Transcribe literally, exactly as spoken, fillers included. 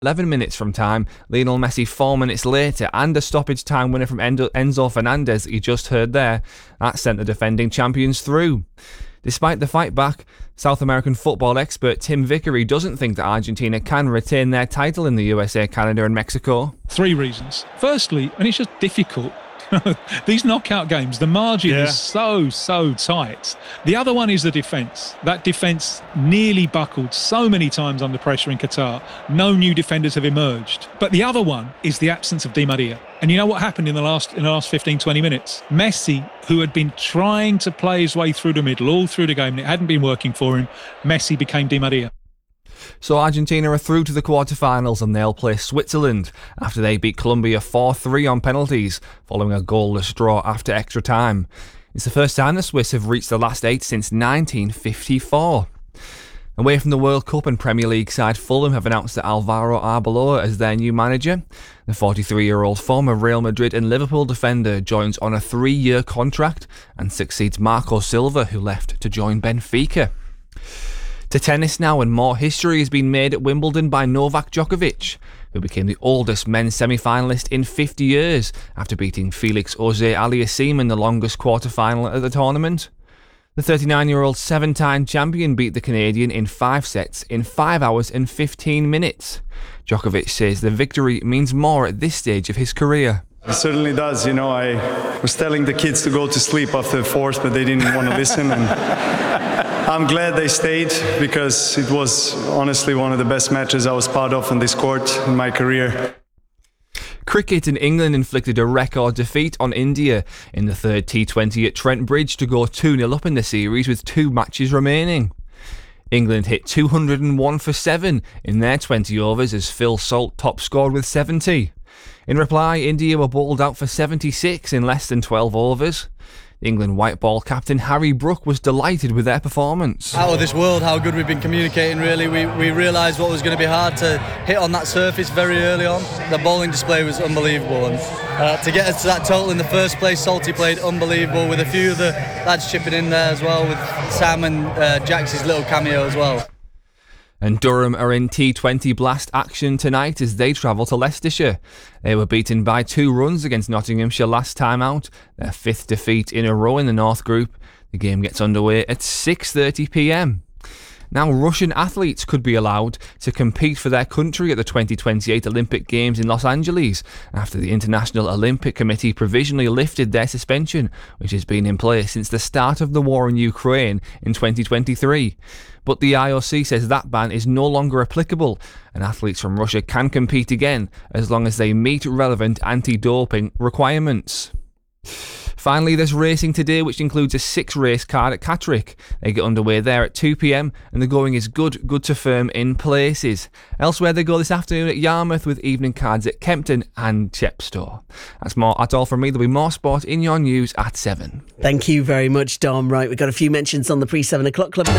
eleven minutes from time, Lionel Messi four minutes later, and a stoppage time winner from Enzo Fernandez that you just heard there. That sent the defending champions through. Despite the fight back, South American football expert Tim Vickery doesn't think that Argentina can retain their title in the U S A, Canada and Mexico. Three reasons. Firstly, and it's just difficult, these knockout games, the margin yeah. is so, so tight. The other one is the defence. That defence nearly buckled so many times under pressure in Qatar. No new defenders have emerged. But the other one is the absence of Di Maria. And you know what happened in the last in the last fifteen, twenty minutes? Messi, who had been trying to play his way through the middle all through the game, and it hadn't been working for him, Messi became Di Maria. So Argentina are through to the quarterfinals and they'll play Switzerland after they beat Colombia four three on penalties following a goalless draw after extra time. It's the first time the Swiss have reached the last eight since nineteen fifty-four. Away from the World Cup and Premier League side, Fulham have announced that Alvaro Arbeloa as their new manager. The forty-three-year-old former Real Madrid and Liverpool defender joins on a three-year contract and succeeds Marco Silva, who left to join Benfica. To tennis now, and more history has been made at Wimbledon by Novak Djokovic, who became the oldest men's semi-finalist in fifty years after beating Felix Auger-Aliassime in the longest quarter-final at the tournament. The thirty-nine-year-old seven-time champion beat the Canadian in five sets in five hours and fifteen minutes. Djokovic says the victory means more at this stage of his career. It certainly does. You know, I was telling the kids to go to sleep after the fourth, but they didn't want to listen. And I'm glad they stayed because it was honestly one of the best matches I was part of on this court in my career. Cricket in England inflicted a record defeat on India in the third T twenty at Trent Bridge to go two nil up in the series with two matches remaining. England hit two hundred and one for seven in their twenty overs as Phil Salt top scored with seventy. In reply, India were bowled out for seventy-six in less than twelve overs. England white ball captain Harry Brook was delighted with their performance. Out of this world how good we've been communicating, really. We, we realised what was going to be hard to hit on that surface very early on. The bowling display was unbelievable, and uh, to get us to that total in the first place, Salty played unbelievable with a few of the lads chipping in there as well, with Sam and uh, Jax's little cameo as well. And Durham are in T twenty Blast action tonight as they travel to Leicestershire. They were beaten by two runs against Nottinghamshire last time out, their fifth defeat in a row in the North Group. The game gets underway at six thirty p m. Now, Russian athletes could be allowed to compete for their country at the twenty twenty-eight Olympic Games in Los Angeles after the International Olympic Committee provisionally lifted their suspension, which has been in place since the start of the war in Ukraine in twenty twenty-three. But the I O C says that ban is no longer applicable and athletes from Russia can compete again as long as they meet relevant anti-doping requirements. Finally, there's racing today, which includes a six-race card at Catterick. They get underway there at two p m and the going is good, good to firm in places. Elsewhere, they go this afternoon at Yarmouth with evening cards at Kempton and Chepstow. That's more. That's all from me. There'll be more sport in your news at seven. Thank you very much, Dom. Right, we've got a few mentions on the pre-seven o'clock club now.